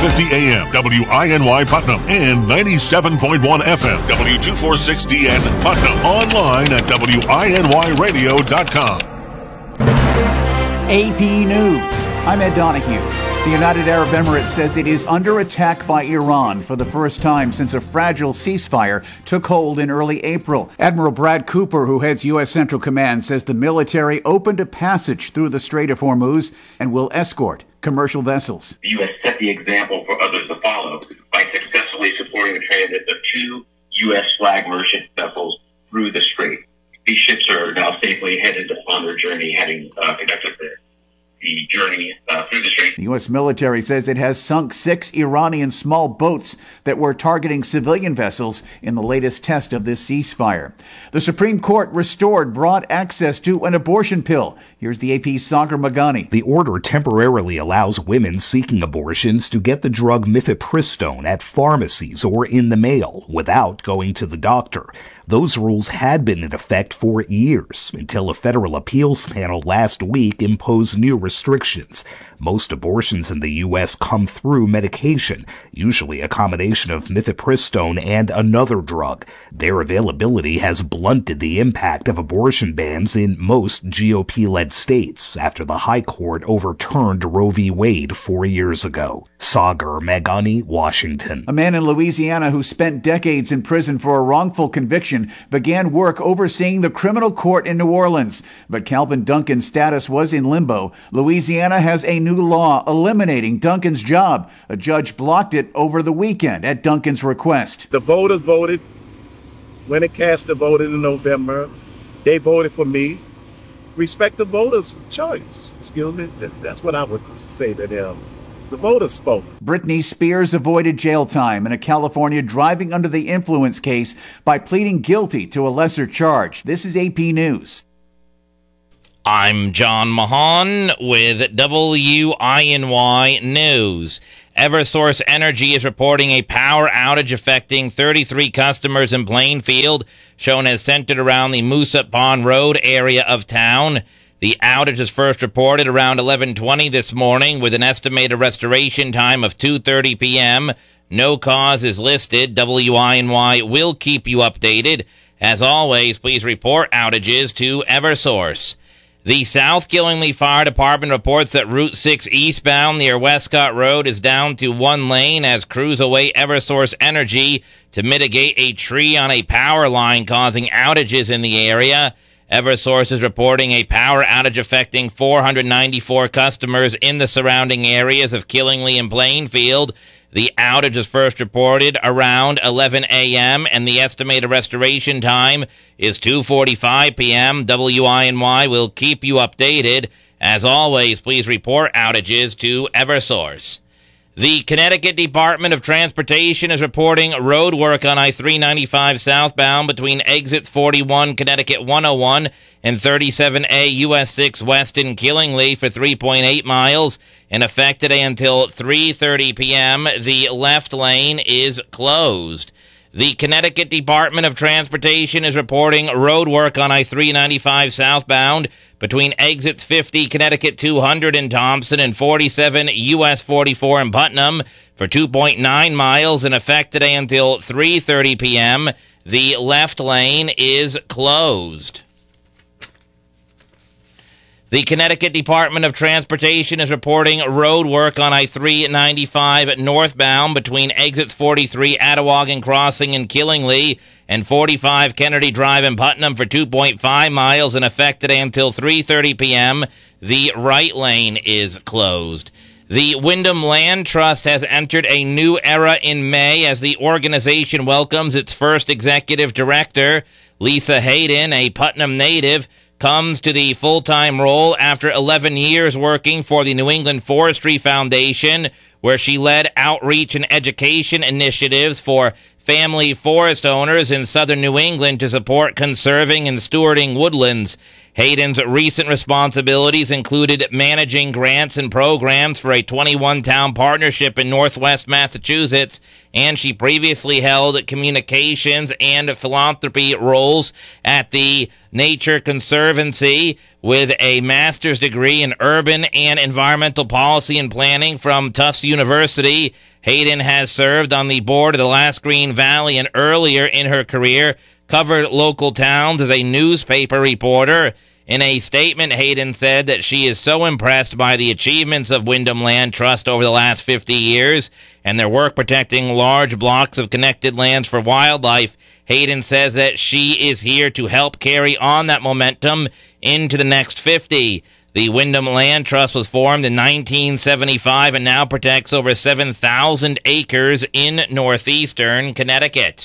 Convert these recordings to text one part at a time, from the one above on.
1250 AM, WINY Putnam, and 97.1 FM, W246DN Putnam. Online at WINYradio.com. AP News. I'm Ed Donahue. The United Arab Emirates says it is under attack by Iran for the first time since a fragile ceasefire took hold in early April. Admiral Brad Cooper, who heads U.S. Central Command, says the military opened a passage through the Strait of Hormuz and will escort commercial vessels. The U.S. set the example for others to follow by successfully supporting the transit of 2 U.S. flag merchant vessels through the strait. These ships are now safely headed on their journey, conducted the journey through the strait. The U.S. military says it has sunk 6 Iranian small boats that were targeting civilian vessels in the latest test of this ceasefire. The Supreme Court restored broad access to an abortion pill. Here's the AP's Sagar Magani. The order temporarily allows women seeking abortions to get the drug mifepristone at pharmacies or in the mail without going to the doctor. Those rules had been in effect for years until a federal appeals panel last week imposed new restrictions. Most abortions in the U.S. come through medication, usually a combination of mifepristone and another drug. Their availability has blunted the impact of abortion bans in most GOP-led states after the High Court overturned Roe v. Wade 4 years ago. Sagar Magani, Washington. A man in Louisiana who spent decades in prison for a wrongful conviction began work overseeing the criminal court in New Orleans. But Calvin Duncan's status was in limbo. Louisiana has a new law eliminating Duncan's job. A judge blocked it over the weekend at Duncan's request. The voters voted. When it cast the vote in November, they voted for me. Respect the voters' choice. Excuse me. That's what I would say to them. The voters spoke. Britney Spears avoided jail time in a California driving under the influence case by pleading guilty to a lesser charge. This is AP News. I'm John Mahan with WINY News. Eversource Energy is reporting a power outage affecting 33 customers in Plainfield, shown as centered around the Moosup Pond Road area of town. The outage was first reported around 11:20 this morning with an estimated restoration time of 2:30 p.m. No cause is listed. WINY will keep you updated. As always, please report outages to Eversource. The South Killingly Fire Department reports that Route 6 eastbound near Westcott Road is down to 1 lane as crews await Eversource Energy to mitigate a tree on a power line causing outages in the area. Eversource is reporting a power outage affecting 494 customers in the surrounding areas of Killingly and Plainfield. The outage was first reported around 11 a.m., and the estimated restoration time is 2:45 p.m. WINY will keep you updated. As always, please report outages to Eversource. The Connecticut Department of Transportation is reporting road work on I-395 southbound between exits 41 Connecticut 101 and 37A US 6 West in Killingly for 3.8 miles. In effect today until 3:30 p.m., the left lane is closed. The Connecticut Department of Transportation is reporting road work on I-395 southbound between exits 50 Connecticut 200 in Thompson and 47 US 44 in Putnam for 2.9 miles. In effect today until 3:30 p.m., the left lane is closed. The Connecticut Department of Transportation is reporting road work on I-395 northbound between exits 43 Attawagan Crossing in Killingly and 45 Kennedy Drive in Putnam for 2.5 miles. In effect today until 3:30 p.m., the right lane is closed. The Wyndham Land Trust has entered a new era in May as the organization welcomes its first executive director. Lisa Hayden, a Putnam native, comes to the full-time role after 11 years working for the New England Forestry Foundation, where she led outreach and education initiatives for family forest owners in southern New England to support conserving and stewarding woodlands. Hayden's recent responsibilities included managing grants and programs for a 21-town partnership in northwest Massachusetts, and she previously held communications and philanthropy roles at the Nature Conservancy with a master's degree in urban and environmental policy and planning from Tufts University. Hayden has served on the board of the Last Green Valley and earlier in her career covered local towns as a newspaper reporter. In a statement, Hayden said that she is so impressed by the achievements of Wyndham Land Trust over the last 50 years and their work protecting large blocks of connected lands for wildlife. Hayden says that she is here to help carry on that momentum into the next 50. The Wyndham Land Trust was formed in 1975 and now protects over 7,000 acres in northeastern Connecticut.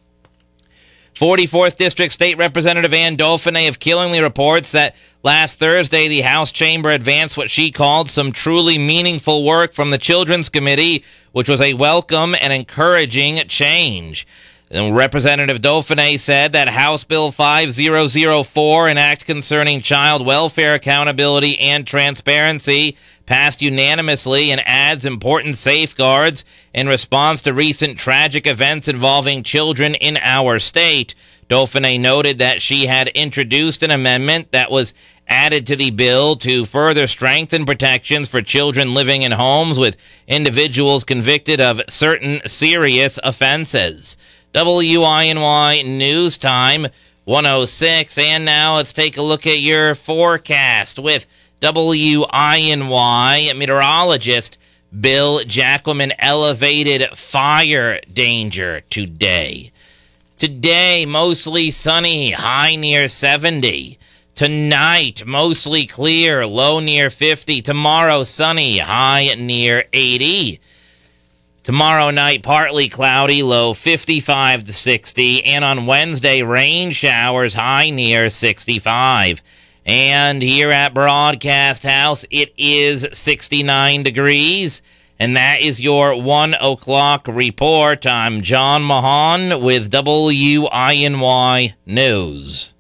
44th District State Representative Ann Dauphiné of Killingly reports that last Thursday the House chamber advanced what she called some truly meaningful work from the Children's Committee, which was a welcome and encouraging change. Representative Dauphiné said that House Bill 5004, an act concerning child welfare accountability and transparency, passed unanimously and adds important safeguards in response to recent tragic events involving children in our state. Dauphiné noted that she had introduced an amendment that was added to the bill to further strengthen protections for children living in homes with individuals convicted of certain serious offenses. WINY News Time, 106. And now let's take a look at your forecast with WINY meteorologist Bill Jackelman. Elevated fire danger today. Today, mostly sunny, high near 70. Tonight, mostly clear, low near 50. Tomorrow, sunny, high near 80. Tomorrow night, partly cloudy, low 55 to 60. And on Wednesday, rain showers, high near 65. And here at Broadcast House, it is 69 degrees. And that is your 1 o'clock report. I'm John Mahan with WINY News.